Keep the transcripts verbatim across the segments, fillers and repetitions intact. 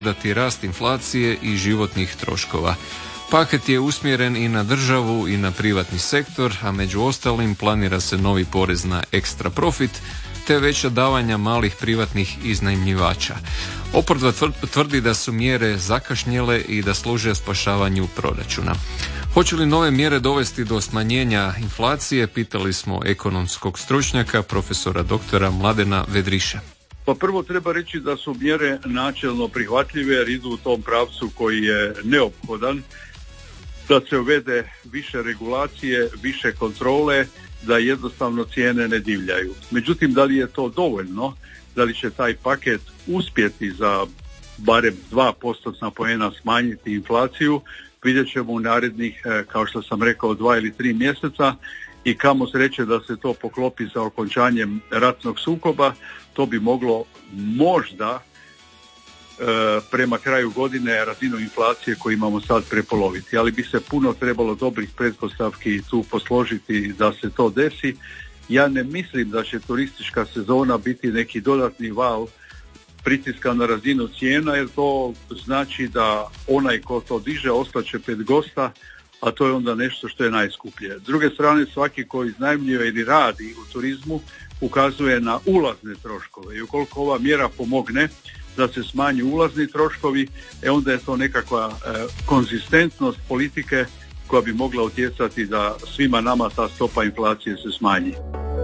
dati rast inflacije i životnih troškova. Paket je usmjeren i na državu i na privatni sektor, a među ostalim planira se novi porez na ekstra profit te veća davanja malih privatnih iznajmljivača. Oporba tvrdi da su mjere zakašnjele i da služe spašavanju proračuna. Hoće li nove mjere dovesti do smanjenja inflacije, pitali smo ekonomskog stručnjaka, profesora doktora Mladena Vedriša. Pa prvo treba reći da su mjere načelno prihvatljive jer idu u tom pravcu koji je neophodan, da se uvede više regulacije, više kontrole, da jednostavno cijene ne divljaju. Međutim, da li je to dovoljno, da li će taj paket uspjeti za barem dva postotna poena smanjiti inflaciju, vidjet ćemo u narednih, kao što sam rekao, dva ili tri mjeseca i kamo sreće da se to poklopi sa okončanjem ratnog sukoba, to bi moglo možda e, prema kraju godine razinu inflacije koju imamo sad prepoloviti. Ali bi se puno trebalo dobrih pretpostavki tu posložiti da se to desi. Ja ne mislim da će turistička sezona biti neki dodatni val pritiska na razinu cijena, jer to znači da onaj ko to diže ostaće pred gosta, a to je onda nešto što je najskuplje. S druge strane, svaki ko iznajmljuje ili radi u turizmu ukazuje na ulazne troškove i ukoliko ova mjera pomogne da se smanji ulazni troškovi, e onda je to nekakva e, konzistentnost politike koja bi mogla utjecati da svima nama ta stopa inflacije se smanji.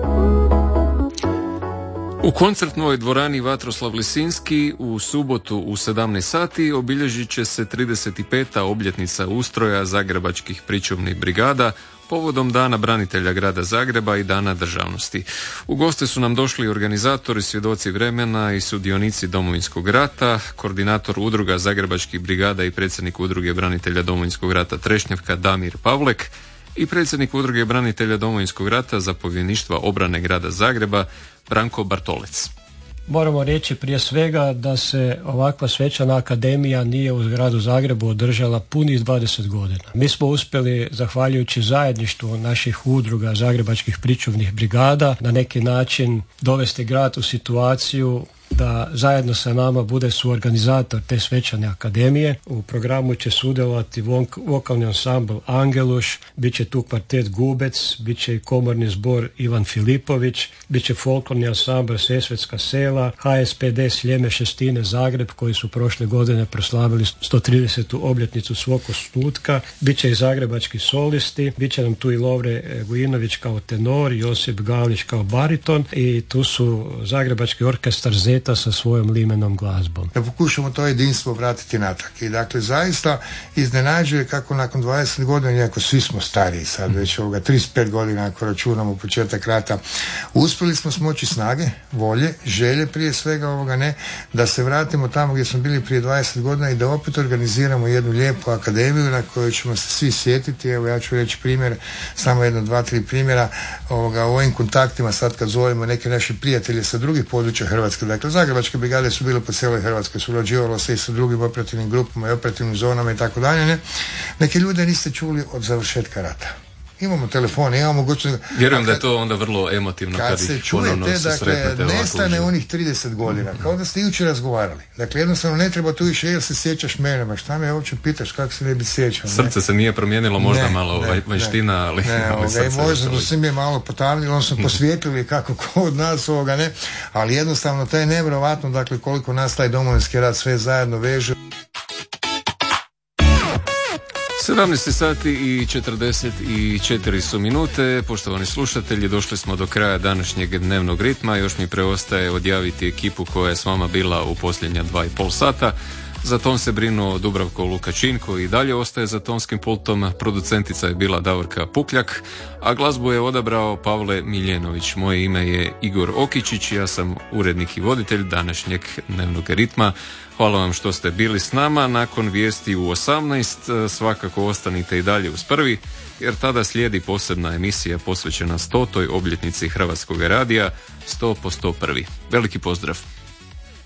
U koncertnoj dvorani Vatroslav Lisinski u subotu u sedamnaest sati obilježit će se trideset peta obljetnica ustroja zagrebačkih pričuvnih brigada povodom Dana branitelja grada Zagreba i Dana državnosti. U goste su nam došli organizatori, svjedoci vremena i sudionici Domovinskog rata, koordinator udruga zagrebačkih brigada i predsjednik udruge branitelja Domovinskog rata Trešnjevka Damir Pavlek i predsjednik udruge branitelja Domovinskog rata zapovjedništva obrane grada Zagreba Branko Bartolec. Moramo reći prije svega da se ovakva svečana akademija nije u gradu Zagrebu održala punih dvadeset godina. Mi smo uspjeli, zahvaljujući zajedništvu naših udruga zagrebačkih pričuvnih brigada, na neki način dovesti grad u situaciju da zajedno sa nama bude suorganizator te svečane akademije. U programu će sudjelovati vokalni ansambl Angeluš, bit će tu kvartet Gubec, bit će i komorni zbor Ivan Filipović, bit će folklorni ansambl Sesvetska sela, H S P D Sljeme Šestine Zagreb koji su prošle godine proslavili sto tridesetu obljetnicu svog osnutka, bit će i zagrebački solisti, bit će nam tu i Lovre Gujinović kao tenor, Josip Galić kao bariton i tu su zagrebački orkestar Zeta sa svojom limenom glazbom. Da pokušamo to jedinstvo vratiti natrag. I dakle, zaista iznenađuje kako nakon dvadeset godina, iako svi smo stariji sad, već ovoga trideset pet godina ako računamo početak rata, uspjeli smo smoći snage, volje, želje prije svega ovoga ne, da se vratimo tamo gdje smo bili prije dvadeset godina i da opet organiziramo jednu lijepu akademiju na kojoj ćemo se svi sjetiti. Evo ja ću reći primjer, samo jedno, dva, tri primjera ovoga, u ovim kontaktima sad kad zovemo neke naše prijatelje sa drugih područja Hrvatske. Dakle, zagrebačke brigade su bile po cijeloj Hrvatskoj, surađivalo se i sa drugim operativnim grupama i operativnim zonama i tako dalje. Neke ljude niste čuli od završetka rata. Imamo telefone, imamo mogućnost... Vjerujem da je to onda vrlo emotivno kad, kad ih se ponovno čujete, se sretnete dakle, ovako nestane uživo. onih trideset godina, kao da ste jučer razgovarali. Dakle, jednostavno ne treba tu više, jel se sjećaš mene, ma šta me uopće pitaš, kako se ne bi sjećao. Srce ne? se nije promijenilo, možda ne, malo ne, vanjština, ali, ne, ali ovoga, srce i možda je se mi je malo potavljilo, on smo posvijetili kako ko od nas ovoga ne, ali jednostavno to je nevjerovatno, dakle, koliko nas taj Domovinski rat sve zajedno veže. sedamnaest sati i četrdeset četiri su minute. Poštovani slušatelji, došli smo do kraja današnjeg dnevnog ritma. Još mi preostaje odjaviti ekipu koja je s vama bila u posljednja dva i pol sata. Za ton se brinuo Dubravko Lukačin koji i dalje ostaje za tonskim pultom. Producentica je bila Davorka Pukljak, a glazbu je odabrao Pavle Miljenović. Moje ime je Igor Okičić, ja sam urednik i voditelj današnjeg dnevnog ritma. Hvala vam što ste bili s nama. Nakon vijesti u osamnaest svakako ostanite i dalje uz prvi, jer tada slijedi posebna emisija posvećena stotoj obljetnici Hrvatskog radija, sto po sto prvi. Veliki pozdrav!